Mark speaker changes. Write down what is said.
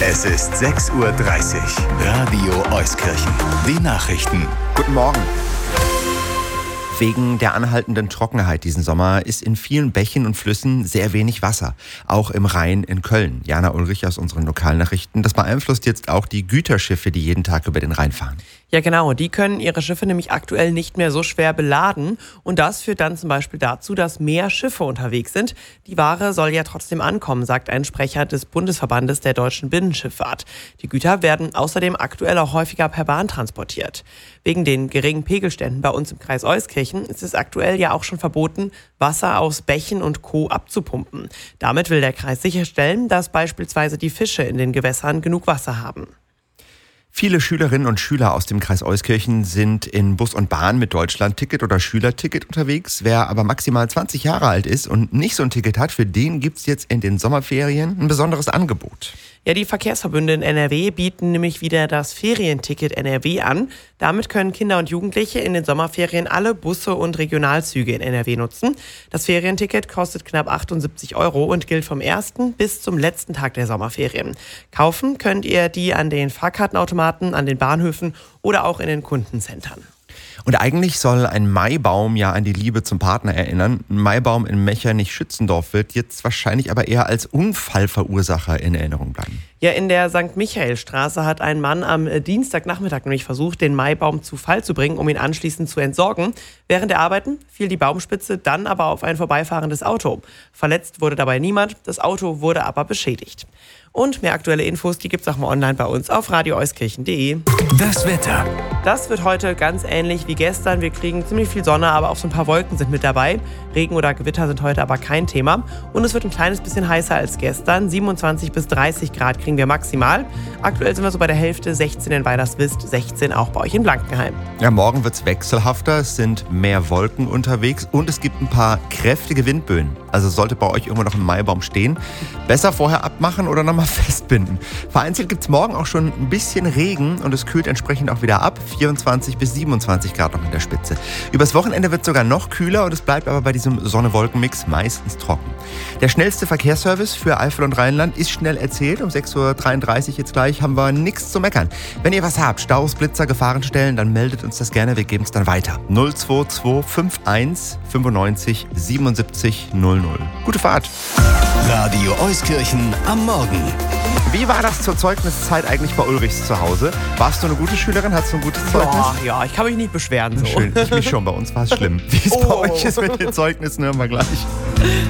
Speaker 1: Es ist 6:30 Uhr. Radio Euskirchen. Die Nachrichten.
Speaker 2: Guten Morgen. Wegen der anhaltenden Trockenheit diesen Sommer ist in vielen Bächen und Flüssen sehr wenig Wasser. Auch im Rhein in Köln. Jana Ulrich aus unseren Lokalnachrichten. Das beeinflusst jetzt auch die Güterschiffe, die jeden Tag über den Rhein fahren.
Speaker 3: Ja genau, die können ihre Schiffe nämlich aktuell nicht mehr so schwer beladen. Und das führt dann zum Beispiel dazu, dass mehr Schiffe unterwegs sind. Die Ware soll ja trotzdem ankommen, sagt ein Sprecher des Bundesverbandes der deutschen Binnenschifffahrt. Die Güter werden außerdem aktuell auch häufiger per Bahn transportiert. Wegen den geringen Pegelständen bei uns im Kreis Euskirchen ist es aktuell ja auch schon verboten, Wasser aus Bächen und Co. abzupumpen. Damit will der Kreis sicherstellen, dass beispielsweise die Fische in den Gewässern genug Wasser haben.
Speaker 2: Viele Schülerinnen und Schüler aus dem Kreis Euskirchen sind in Bus und Bahn mit Deutschlandticket oder Schülerticket unterwegs. Wer aber maximal 20 Jahre alt ist und nicht so ein Ticket hat, für den gibt's jetzt in den Sommerferien ein besonderes Angebot.
Speaker 3: Ja, die Verkehrsverbünde in NRW bieten nämlich wieder das Ferienticket NRW an. Damit können Kinder und Jugendliche in den Sommerferien alle Busse und Regionalzüge in NRW nutzen. Das Ferienticket kostet knapp 78 € und gilt vom 1. bis zum letzten Tag der Sommerferien. Kaufen könnt ihr die an den Fahrkartenautomaten, an den Bahnhöfen oder auch in den Kundencentern.
Speaker 2: Und eigentlich soll ein Maibaum ja an die Liebe zum Partner erinnern. Ein Maibaum in Mechernich-Schützendorf wird jetzt wahrscheinlich aber eher als Unfallverursacher in Erinnerung bleiben.
Speaker 3: Ja, in der St. Michael-Straße hat ein Mann am Dienstagnachmittag nämlich versucht, den Maibaum zu Fall zu bringen, um ihn anschließend zu entsorgen. Während der Arbeiten fiel die Baumspitze dann aber auf ein vorbeifahrendes Auto. Verletzt wurde dabei niemand, das Auto wurde aber beschädigt. Und mehr aktuelle Infos, die gibt's auch mal online bei uns auf radioeuskirchen.de.
Speaker 1: Das Wetter.
Speaker 3: Das wird heute ganz ähnlich wie gestern. Wir kriegen ziemlich viel Sonne, aber auch so ein paar Wolken sind mit dabei. Regen oder Gewitter sind heute aber kein Thema. Und es wird ein kleines bisschen heißer als gestern. 27 bis 30 Grad kriegen wir maximal. Aktuell sind wir so bei der Hälfte, 16 in Weilerswist, 16 auch bei euch in Blankenheim.
Speaker 2: Ja, morgen wird's wechselhafter, es sind mehr Wolken unterwegs und es gibt ein paar kräftige Windböen. Also sollte bei euch irgendwo noch ein Maibaum stehen, besser vorher abmachen oder nochmal festbinden. Vereinzelt gibt's morgen auch schon ein bisschen Regen und es kühlt entsprechend auch wieder ab. 24 bis 27 Grad noch in der Spitze. Übers Wochenende wird es sogar noch kühler und es bleibt aber bei diesem Sonne-Wolken-Mix meistens trocken. Der schnellste Verkehrsservice für Eifel und Rheinland ist schnell erzählt. Um 6:33 Uhr jetzt gleich haben wir nichts zu meckern. Wenn ihr was habt, Staus, Blitzer, Gefahrenstellen, dann meldet uns das gerne. Wir geben es dann weiter. 022 51 95 77 00. Gute Fahrt.
Speaker 1: Radio Euskirchen am Morgen.
Speaker 2: Wie war das zur Zeugniszeit eigentlich bei Ulrichs zu Hause? Warst du eine gute Schülerin? Hattest du ein gutes Zeugnis?
Speaker 3: Ja, ich kann mich nicht beschweren. So.
Speaker 2: Schön, ich mich schon. Bei uns war es schlimm. Wie es bei euch ist mit den Zeugnissen, hören wir gleich.